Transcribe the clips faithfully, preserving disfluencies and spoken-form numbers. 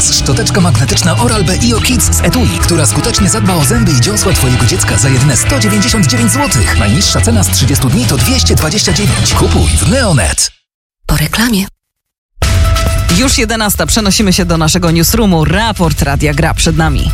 teraz szczoteczka magnetyczna Oral-B I O Kids z etui, która skutecznie zadba o zęby i dziąsła twojego dziecka za jedyne sto dziewięćdziesiąt dziewięć złotych. Najniższa cena z trzydziestu dni to dwieście dwadzieścia dziewięć. Kupuj w Neonet. Po reklamie. Już jedenasta. Przenosimy się do naszego newsroomu. Raport Radia Gra przed nami.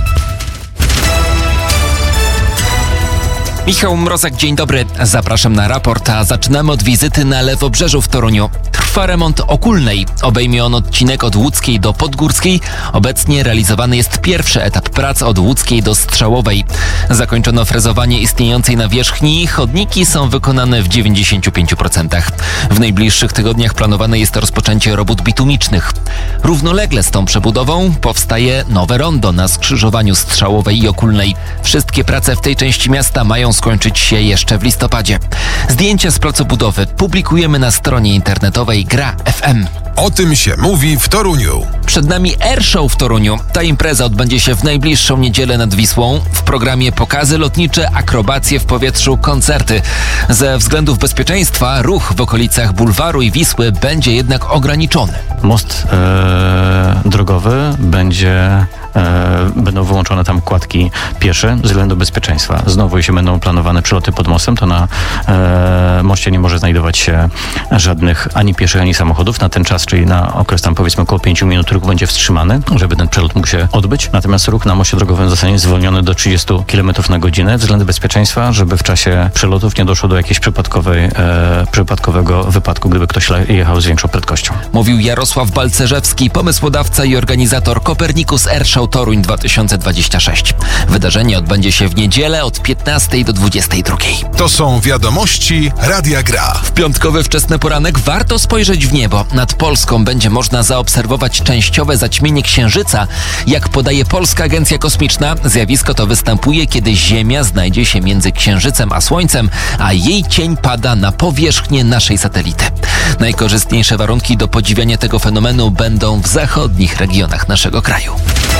Michał Mrozek, dzień dobry. Zapraszam na raport, a zaczynamy od wizyty na Lewobrzeżu w Toruniu. Trwa remont Okulnej. Obejmie on odcinek od Łódzkiej do Podgórskiej. Obecnie realizowany jest pierwszy etap prac od Łódzkiej do Strzałowej. Zakończono frezowanie istniejącej nawierzchni. Chodniki są wykonane w dziewięćdziesięciu pięciu procentach. W najbliższych tygodniach planowane jest rozpoczęcie robót bitumicznych. Równolegle z tą przebudową powstaje nowe rondo na skrzyżowaniu Strzałowej i Okulnej. Wszystkie prace w tej części miasta mają skończyć się jeszcze w listopadzie. Zdjęcia z placu budowy publikujemy na stronie internetowej Gra F M. O tym się mówi w Toruniu. Przed nami Airshow w Toruniu. Ta impreza odbędzie się w najbliższą niedzielę nad Wisłą. W programie pokazy lotnicze, akrobacje w powietrzu, koncerty. Ze względów bezpieczeństwa ruch w okolicach Bulwaru i Wisły będzie jednak ograniczony. Most e, drogowy będzie... E, będą wyłączone tam kładki piesze ze względu bezpieczeństwa. Znowu, jeśli będą planowane przeloty pod mostem, to na e, moście nie może znajdować się żadnych ani pieszych, ani samochodów. Na ten czas, czyli na okres tam powiedzmy około pięciu minut, ruch będzie wstrzymany, żeby ten przelot mógł się odbyć. Natomiast ruch na moście drogowym zostanie zwolniony do trzydziestu kilometrów na godzinę względu bezpieczeństwa, żeby w czasie przelotów nie doszło do jakiegoś przypadkowej, e, przypadkowego wypadku, gdyby ktoś jechał z większą prędkością. Mówił Jarosław Balcerzewski, pomysłodawca i organizator Copernicus Airshow Toruń dwa tysiące dwudziesty szósty. Wydarzenie odbędzie się w niedzielę od piętnastej do dwudziestej drugiej. To są wiadomości Radia Gra. W piątkowy wczesny poranek warto spojrzeć w niebo. Nad Polską będzie można zaobserwować częściowe zaćmienie Księżyca. Jak podaje Polska Agencja Kosmiczna, zjawisko to występuje, kiedy Ziemia znajdzie się między Księżycem a Słońcem, a jej cień pada na powierzchnię naszej satelity. Najkorzystniejsze warunki do podziwiania tego fenomenu będą w zachodnich regionach naszego kraju.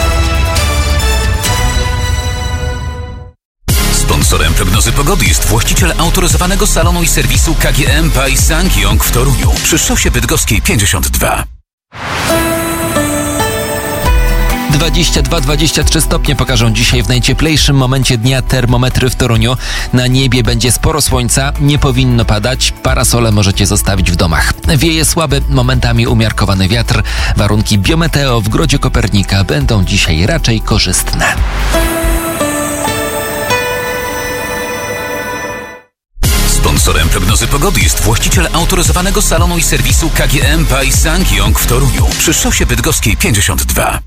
Sponsorem prognozy pogody jest właściciel autoryzowanego salonu i serwisu K G M Pai Sangyong w Toruniu przy szosie Bydgoskiej pięćdziesiąt dwa. dwadzieścia dwa dwadzieścia trzy stopnie pokażą dzisiaj w najcieplejszym momencie dnia termometry w Toruniu. Na niebie będzie sporo słońca, nie powinno padać, parasole możecie zostawić w domach. Wieje słaby, momentami umiarkowany wiatr. Warunki biometeo w Grodzie Kopernika będą dzisiaj raczej korzystne. Sponsorem prognozy pogody jest właściciel autoryzowanego salonu i serwisu K G M Pai Sangyong w Toruniu przy szosie Bydgoskiej pięćdziesiąt dwa.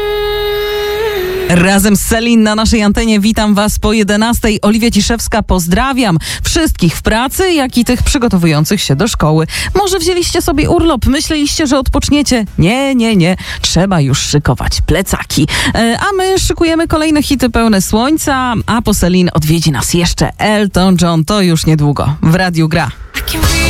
Razem z Selin na naszej antenie witam Was po jedenastej. Oliwia Ciszewska, pozdrawiam wszystkich w pracy, jak i tych przygotowujących się do szkoły. Może wzięliście sobie urlop, myśleliście, że odpoczniecie? Nie, nie, nie. Trzeba już szykować plecaki. E, a my szykujemy kolejne hity pełne słońca, a po Selin odwiedzi nas jeszcze Elton John. To już niedługo w Radiu Gra.